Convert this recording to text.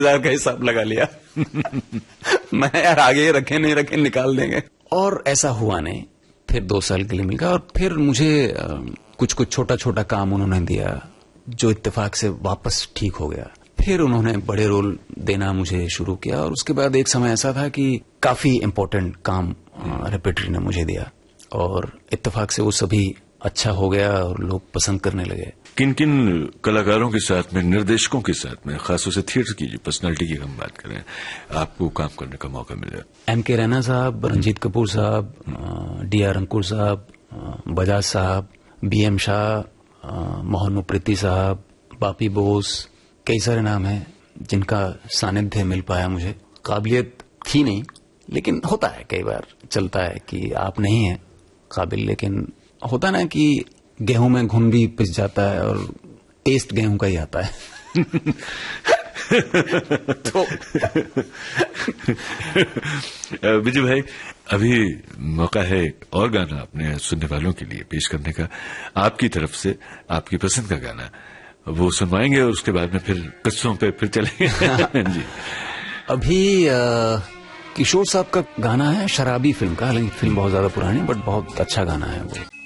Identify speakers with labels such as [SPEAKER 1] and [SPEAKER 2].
[SPEAKER 1] 1000 का हिसाब लगा लिया। मैं यार आगे रखे नहीं रखे निकाल देंगे। और ऐसा हुआ नहीं। फिर 2 साल के लिए मिल गया और फिर मुझे कुछ कुछ छोटा छोटा काम उन्होंने दिया जो इत्तेफाक से वापस ठीक हो गया। फिर उन्होंने बड़े रोल देना मुझे शुरू किया और उसके बाद एक समय ऐसा था कि काफी इम्पोर्टेंट काम रेपर्टरी ने मुझे दिया और इत्तेफाक से वो सभी अच्छा हो गया और लोग पसंद करने लगे।
[SPEAKER 2] किन किन कलाकारों के साथ में, निर्देशकों के साथ में, खासतौर से थिएटर की पर्सनालिटी की हम बात करें, आपको काम करने का मौका मिला?
[SPEAKER 1] M.K. रैना साहब, रंजीत कपूर साहब, D.R. अंकुर साहब, बजाज साहब, B.M. शाह, मोहन उप्रेती साहब, बापी बोस, कई सारे नाम हैं जिनका सानिध्य मिल पाया मुझे। काबिलियत थी नहीं, लेकिन होता है कई बार, चलता है कि आप नहीं हैं काबिल, लेकिन होता ना कि गेहूं में घुन भी पिस जाता है और टेस्ट गेहूं का ही आता है। तो
[SPEAKER 2] विजय भाई, अभी मौका है और गाना अपने सुनने वालों के लिए पेश करने का, आपकी तरफ से आपकी पसंद का गाना वो सुनवाएंगे और उसके बाद में फिर किस्सों पे फिर चलेंगे। जी,
[SPEAKER 1] अभी किशोर साहब का गाना है शराबी फिल्म का, हालांकि फिल्म बहुत ज्यादा पुरानी बट बहुत अच्छा गाना है वो।